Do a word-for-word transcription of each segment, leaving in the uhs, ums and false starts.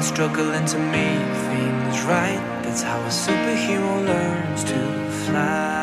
struggling to make things right. That's how a superhero learns to fly.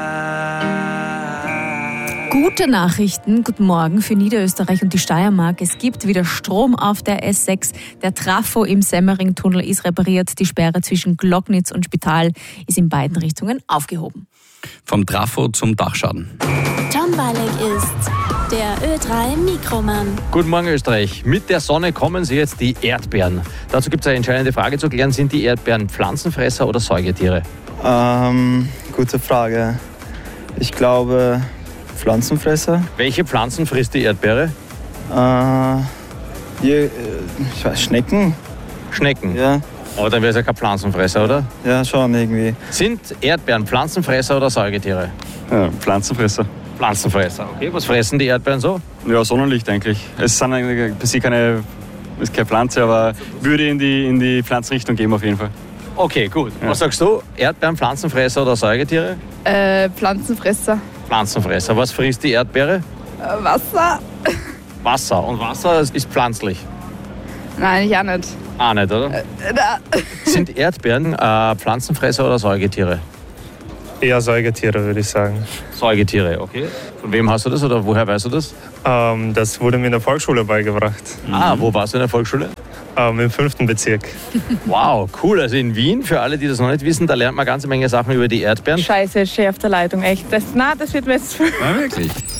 Gute Nachrichten, guten Morgen für Niederösterreich und die Steiermark. Es gibt wieder Strom auf der S sechs. Der Trafo im Semmering-Tunnel ist repariert. Die Sperre zwischen Glocknitz und Spital ist in beiden Richtungen aufgehoben. Vom Trafo zum Dachschaden. Tom Balek ist der Ö drei Mikroman. Guten Morgen Österreich. Mit der Sonne kommen sie jetzt die Erdbeeren. Dazu gibt es eine entscheidende Frage zu klären. Sind die Erdbeeren Pflanzenfresser oder Säugetiere? Ähm, gute Frage. Ich glaube Pflanzenfresser. Welche Pflanzen frisst die Erdbeere? Äh, je, ich weiß, Schnecken? Schnecken? Ja. Aber dann wäre es ja kein Pflanzenfresser, oder? Ja, schon irgendwie. Sind Erdbeeren Pflanzenfresser oder Säugetiere? Ja, Pflanzenfresser. Pflanzenfresser, okay. Was fressen die Erdbeeren so? Ja, Sonnenlicht eigentlich. Es sind eigentlich per se keine, ist keine Pflanze, aber würde in die, in die Pflanzenrichtung gehen auf jeden Fall. Okay, gut. Ja. Was sagst du? Erdbeeren, Pflanzenfresser oder Säugetiere? Äh, Pflanzenfresser. Pflanzenfresser. Was frisst die Erdbeere? Äh, Wasser. Wasser. Und Wasser ist pflanzlich. Nein, ich auch nicht. Ah, nicht, oder? Äh, na. Sind Erdbeeren äh, Pflanzenfresser oder Säugetiere? Eher Säugetiere, würde ich sagen. Säugetiere, okay. Von wem hast du das oder woher weißt du das? Ähm, das wurde mir in der Volksschule beigebracht. Ah, wo warst du in der Volksschule? Ähm, Im fünften Bezirk. Wow, cool. Also in Wien, für alle, die das noch nicht wissen, da lernt man eine ganze Menge Sachen über die Erdbeeren. Scheiße, Chef auf der Leitung, echt. Das, na, das wird mir jetzt... Ja, wirklich?